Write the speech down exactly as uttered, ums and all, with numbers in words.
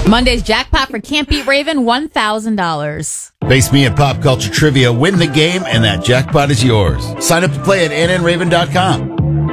Monday's jackpot for Can't Beat Raven, one thousand dollars. Face me at Pop Culture Trivia. Win the game, and that jackpot is yours. Sign up to play at N N Raven dot com.